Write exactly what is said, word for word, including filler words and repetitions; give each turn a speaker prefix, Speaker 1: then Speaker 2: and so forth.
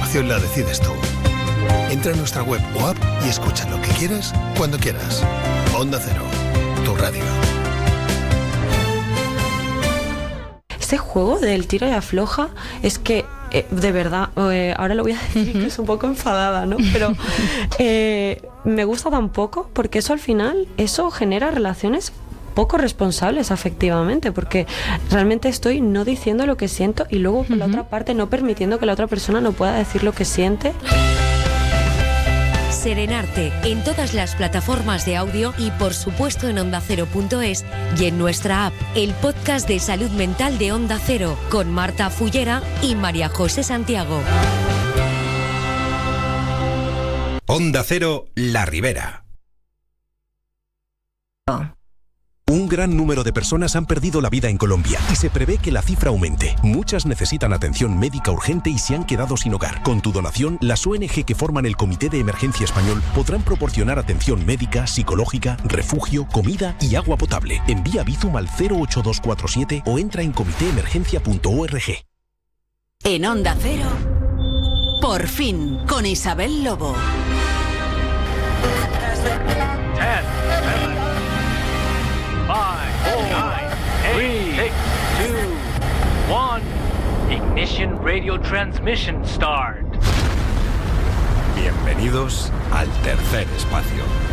Speaker 1: programación la decides tú. Entra en nuestra web o app y escucha lo que quieras, cuando quieras. Onda Cero, tu radio.
Speaker 2: Este juego del tira y afloja es que, eh, de verdad, eh, ahora lo voy a decir que es un poco enfadada, ¿no? Pero eh, me gusta tan poco porque eso al final, eso genera relaciones poco responsables afectivamente, porque realmente estoy no diciendo lo que siento y luego por uh-huh. la otra parte no permitiendo que la otra persona no pueda decir lo que siente.
Speaker 3: Serenarte en todas las plataformas de audio y por supuesto en onda cero punto es y en nuestra app, el podcast de salud mental de Onda Cero con Marta Fullera y María José Santiago.
Speaker 4: Onda Cero, La Ribera.
Speaker 5: Un gran número de personas han perdido la vida en Colombia y se prevé que la cifra aumente. Muchas necesitan atención médica urgente y se han quedado sin hogar. Con tu donación, las O N G que forman el Comité de Emergencia Español podrán proporcionar atención médica, psicológica, refugio, comida y agua potable. Envía Bizum al cero ocho dos cuatro siete o entra en comité emergencia punto org.
Speaker 6: En Onda Cero, por fin, con Isabel Lobo.
Speaker 7: three, two, one. Ignition Radio Transmission start.
Speaker 4: Bienvenidos al tercer espacio.